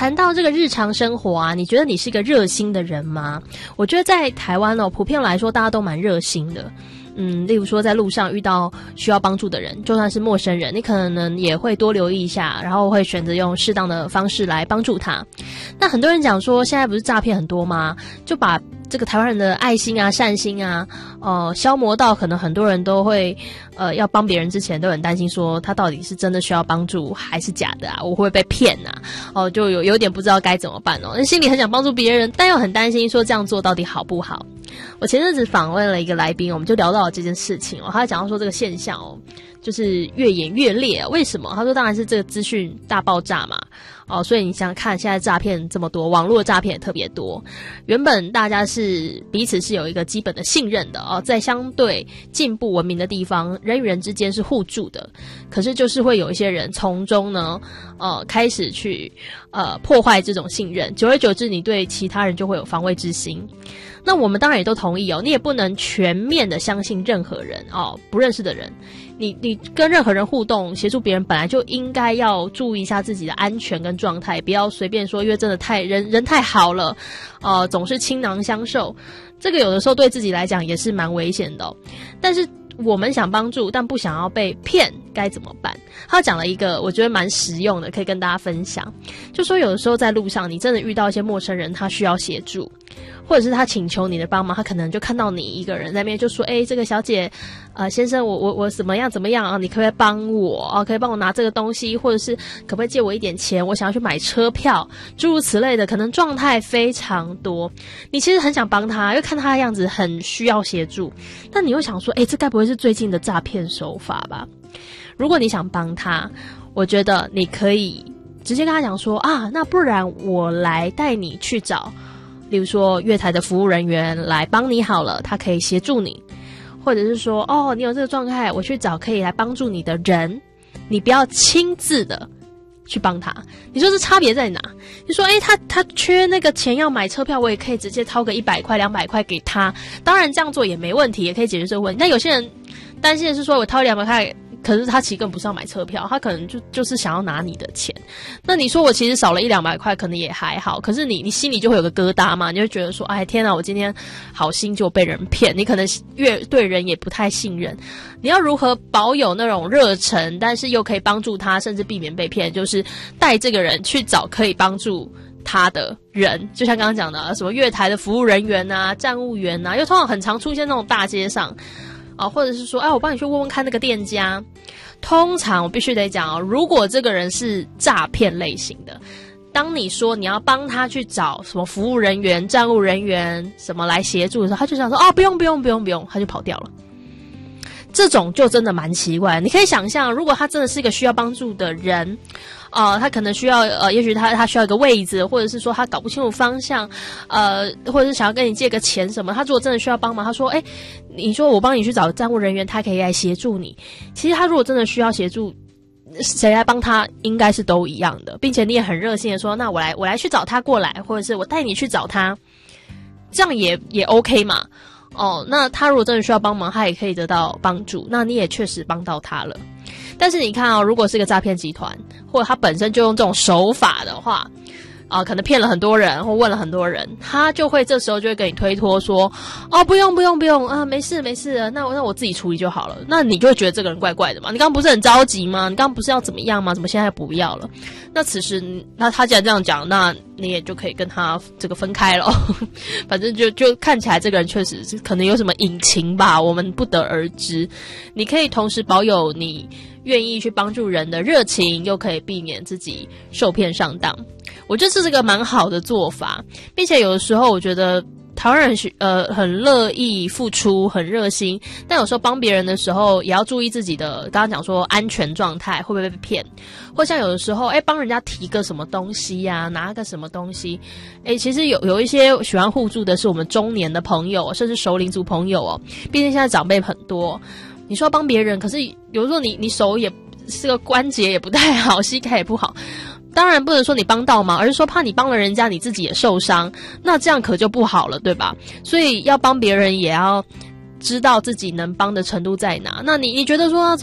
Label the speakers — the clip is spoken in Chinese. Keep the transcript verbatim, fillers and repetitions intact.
Speaker 1: 谈到这个日常生活啊，你觉得你是一个热心的人吗？我觉得在台湾哦，普遍来说大家都蛮热心的。嗯，例如说在路上遇到需要帮助的人，就算是陌生人，你可能也会多留意一下，然后会选择用适当的方式来帮助他。那很多人讲说现在不是诈骗很多吗？就把这个台湾人的爱心啊、善心啊，呃，消磨到可能很多人都会呃要帮别人之前都很担心说他到底是真的需要帮助还是假的啊，我会不会被骗啊？哦、呃，就有有点不知道该怎么办哦。那心里很想帮助别人，但又很担心说这样做到底好不好。我前阵子访问了一个来宾，我们就聊到了这件事情哦，他讲到说这个现象哦，就是越演越烈。为什么？他说当然是这个资讯大爆炸嘛，哦，所以你想想看，现在诈骗这么多，网络诈骗也特别多。原本大家是彼此是有一个基本的信任的哦，在相对进步文明的地方，人与人之间是互助的。可是就是会有一些人从中呢，呃，开始去呃破坏这种信任，久而久之，你对其他人就会有防卫之心。那我们当然也都同意哦，你也不能全面的相信任何人哦，不认识的人，你你跟任何人互动，协助别人，本来就应该要注意一下自己的安全跟状态，不要随便说，因为真的太人人太好了，呃，总是倾囊相授，这个有的时候对自己来讲也是蛮危险的哦。但是我们想帮助，但不想要被骗，该怎么办？他讲了一个我觉得蛮实用的，可以跟大家分享。就说有的时候在路上，你真的遇到一些陌生人，他需要协助，或者是他请求你的帮忙，他可能就看到你一个人在那边就说：“哎，这个小姐，呃，先生，我我我怎么样怎么样啊？你可不可以帮我啊？可以帮我拿这个东西，或者是可不可以借我一点钱？我想要去买车票，诸如此类的，可能状态非常多。你其实很想帮他，又看他的样子很需要协助，但你又想说：哎，这该不会是最近的诈骗手法吧？如果你想帮他，我觉得你可以直接跟他讲说啊，那不然我来带你去找。”例如说月台的服务人员来帮你好了，他可以协助你，或者是说哦，你有这个状态，我去找可以来帮助你的人，你不要亲自的去帮他。你说这差别在哪？你说诶他他缺那个钱要买车票，我也可以直接掏个一百块两百块给他，当然这样做也没问题，也可以解决这个问题。但有些人担心的是说我掏两百块，可是他其实根本不是要买车票，他可能就就是想要拿你的钱。那你说我其实少了一两百块，可能也还好，可是你你心里就会有个疙瘩嘛，你就觉得说，哎天哪，我今天好心就被人骗，你可能越对人也不太信任。你要如何保有那种热忱，但是又可以帮助他，甚至避免被骗，就是带这个人去找可以帮助他的人，就像刚刚讲的，什么月台的服务人员啊、站务员啊，又通常很常出现那种大街上。哦，或者是说，哎，我帮你去问问看那个店家。通常我必须得讲哦，如果这个人是诈骗类型的，当你说你要帮他去找什么服务人员、站务人员什么来协助的时候，他就想说，哦，不用不用不用不用，他就跑掉了。这种就真的蛮奇怪的。你可以想象，如果他真的是一个需要帮助的人，呃，他可能需要呃，也许他他需要一个位置，或者是说他搞不清楚方向，呃，或者是想要跟你借个钱什么。他如果真的需要帮忙，他说，哎，你说我帮你去找站务人员，他可以来协助你。其实他如果真的需要协助，谁来帮他应该是都一样的，并且你也很热心的说，那我来我来去找他过来，或者是我带你去找他，这样也也 OK 嘛。哦，那他如果真的需要帮忙，他也可以得到帮助，那你也确实帮到他了。但是你看哦，如果是一个诈骗集团，或者他本身就用这种手法的话，啊、呃，可能骗了很多人，或问了很多人，他就会这时候就会跟你推脱说，哦，不用不用不用啊，没事没事，那我那我自己处理就好了。那你就会觉得这个人怪怪的嘛？你刚刚不是很着急吗？你刚刚不是要怎么样吗？怎么现在不要了？那此时，那他既然这样讲，那你也就可以跟他这个分开了。反正就就看起来这个人确实是可能有什么隐情吧，我们不得而知。你可以同时保有你愿意去帮助人的热情，又可以避免自己受骗上当。我觉得这是个蛮好的做法，并且有的时候我觉得台湾人呃很乐意付出，很热心，但有时候帮别人的时候也要注意自己的，刚刚讲说安全状态会不会被骗，或像有的时候哎帮人家提个什么东西啊，拿个什么东西，哎其实有有一些喜欢互助的是我们中年的朋友，甚至熟龄族朋友哦，毕竟现在长辈很多，你说要帮别人，可是有时候你你手也是个关节也不太好，膝盖也不好。当然不能说你帮到嘛，而是说怕你帮了人家，你自己也受伤，那这样可就不好了，对吧？所以要帮别人也要知道自己能帮的程度在哪。那你你觉得说